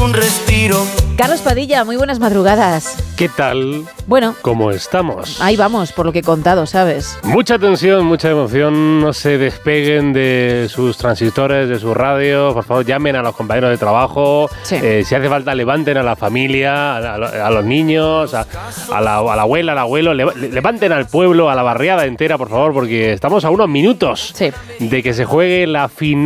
un respiro. Carlos Padilla, muy buenas madrugadas. ¿Qué tal? Bueno, ¿Cómo estamos? ahí vamos, por lo que he contado, ¿sabes? Mucha tensión, mucha emoción. No se despeguen de sus transistores, de su radio. Por favor, llamen a los compañeros de trabajo. Sí. Si hace falta, levanten a la familia, a los niños, a la abuela, al abuelo. Levanten al pueblo, a la barriada entera, por favor, porque estamos a unos minutos de que se juegue la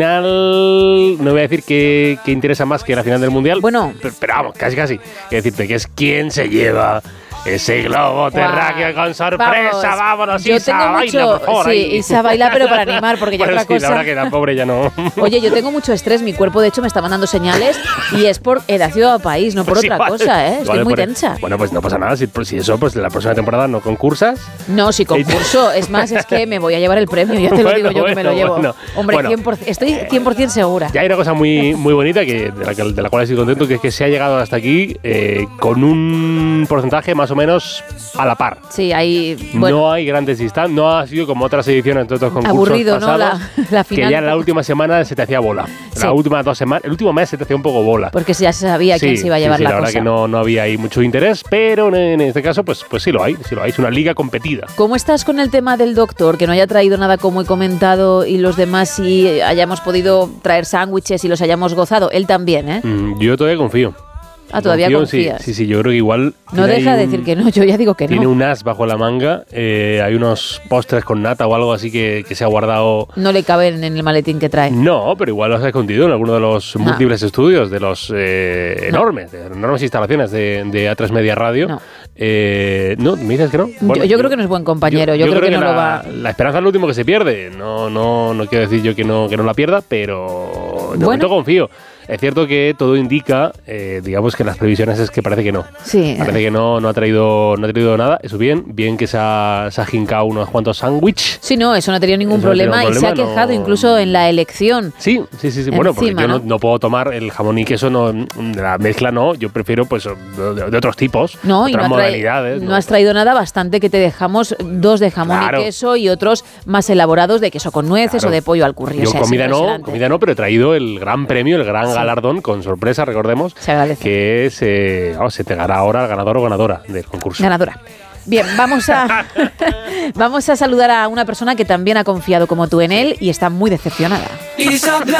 final. No voy a decir que interesa más que la final del Mundial. Bueno, pero vamos, casi. Quiero decirte que es quien se lleva ese globo terráqueo con sorpresa. Vámonos, yo Isa, tengo baila, mucho, por favor. sí, ahí. Isa baila, pero para animar, porque ya Bueno, otra sí, cosa. la verdad que la pobre ya no. Oye, yo tengo mucho estrés, mi cuerpo de hecho me está mandando señales y es por edad ciudad país, no por Pues otra igual, cosa, ¿eh? Estoy muy por- tensa. Bueno, pues no pasa nada. Si eso, pues la próxima temporada no concursas. No, si concurso, es más, es que me voy a llevar el premio, ya te lo digo yo que me lo llevo. Hombre, bueno. 100%, estoy 100% segura. Ya hay una cosa muy bonita de la cual estoy contento, que es que se ha llegado hasta aquí con un porcentaje más o menos a la par. Sí, hay... Bueno, No hay grandes distancias, no ha sido como otras ediciones entre otros concursos aburrido, ¿no? pasados, La final. que ya en la última semana se te hacía bola. Sí. Las últimas 2 semanas, el último mes se te hacía un poco bola. Porque ya se sabía quién se iba a llevar la verdad cosa. que no había ahí mucho interés, pero en este caso pues sí lo hay, es una liga competida. ¿Cómo estás con el tema del doctor? Que no haya traído nada como he comentado y los demás sí hayamos podido traer sándwiches y los hayamos gozado. Él también, ¿eh? Yo todavía confío. Ah, todavía confías. Sí, yo creo que igual... No deja de decir que no, yo ya digo que Tiene no. un as bajo la manga, hay unos postres con nata o algo así que se ha guardado... No le caben en el maletín que trae. No, pero igual los ha escondido en alguno de los múltiples estudios, de los enormes instalaciones de A3 Media Radio. No. ¿No? ¿Me dices que no? Bueno, yo creo que no es buen compañero, yo creo que no lo va... La esperanza es lo último que se pierde. No quiero decir yo que no la pierda, pero de momento confío. Es cierto que todo indica, digamos que las previsiones es que parece que no. Sí. Parece que no ha traído nada. Eso bien que se ha jincado unos cuantos sándwiches. Sí, no, eso no ha tenido ningún Eso no tiene problema y ningún se ha problema, quejado incluso en la elección. Sí. Bueno, porque Encima, yo no puedo tomar el jamón y queso, de la mezcla no. Yo prefiero pues de otros tipos, No, y otras no, modalidades. no has traído nada, bastante que te dejamos 2 de jamón Claro. y queso y otros más elaborados de queso con nueces o de pollo al curry. Yo O sea, es comida impresionante. no, pero he traído el gran premio, el gran galardón, con sorpresa, recordemos, Se agradece. que se te dará ahora el ganador o ganadora del concurso. Ganadora. Bien, vamos a saludar a una persona que también ha confiado como tú en él y está muy decepcionada.